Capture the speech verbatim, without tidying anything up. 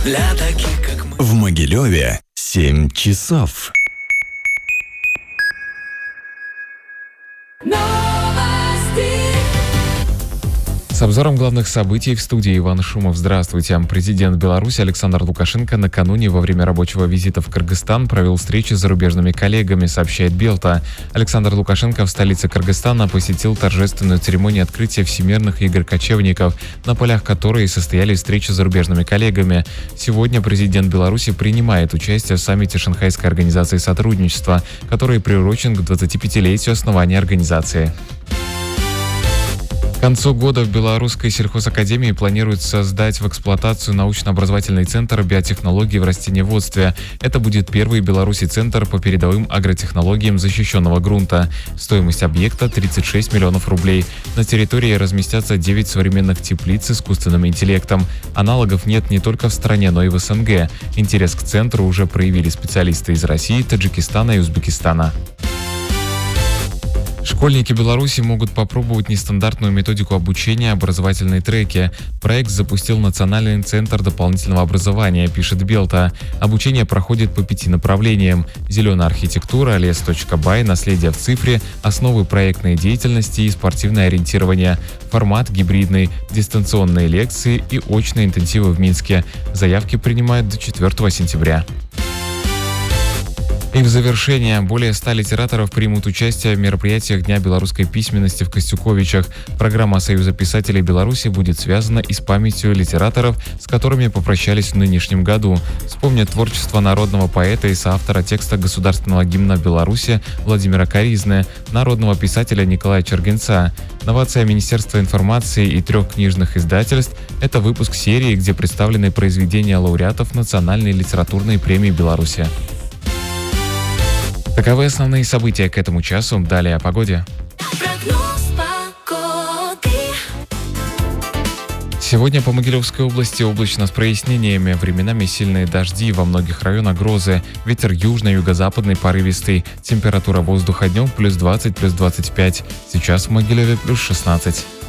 Для таких, как мы. В Могилеве семь часов. С обзором главных событий в студии Иван Шумов. Здравствуйте. Президент Беларуси Александр Лукашенко накануне во время рабочего визита в Кыргызстан провел встречи с зарубежными коллегами, сообщает Белта. Александр Лукашенко в столице Кыргызстана посетил торжественную церемонию открытия Всемирных игр кочевников, на полях которой состоялись встречи с зарубежными коллегами. Сегодня президент Беларуси принимает участие в саммите Шанхайской организации сотрудничества, который приурочен к двадцатипятилетию основания организации. К концу года в Белорусской сельхозакадемии планируют создать в эксплуатацию научно-образовательный центр биотехнологий в растениеводстве. Это будет первый в Беларуси центр по передовым агротехнологиям защищенного грунта. Стоимость объекта – тридцать шесть миллионов рублей. На территории разместятся девять современных теплиц с искусственным интеллектом. Аналогов нет не только в стране, но и в СНГ. Интерес к центру уже проявили специалисты из России, Таджикистана и Узбекистана. Школьники Беларуси могут попробовать нестандартную методику обучения образовательной треки. Проект запустил Национальный центр дополнительного образования, пишет Белта. Обучение проходит по пяти направлениям: зеленая архитектура, лес.бай, наследие в цифре, основы проектной деятельности и спортивное ориентирование. Формат гибридный, дистанционные лекции и очные интенсивы в Минске. Заявки принимают до четвёртого сентября. И в завершение, более ста литераторов примут участие в мероприятиях Дня белорусской письменности в Костюковичах. Программа Союза писателей Беларуси будет связана и с памятью литераторов, с которыми попрощались в нынешнем году. Вспомнят творчество народного поэта и соавтора текста государственного гимна Беларуси Владимира Каризны, народного писателя Николая Чергенца. Новация Министерства информации и трех книжных издательств – это выпуск серии, где представлены произведения лауреатов Национальной литературной премии Беларуси. Таковы основные события к этому часу. Далее о погоде. Сегодня по Могилевской области облачно с прояснениями. Временами сильные дожди, во многих районах грозы. Ветер южный, юго-западный, порывистый. Температура воздуха днем плюс двадцать, плюс двадцать пять. Сейчас в Могилеве плюс шестнадцать.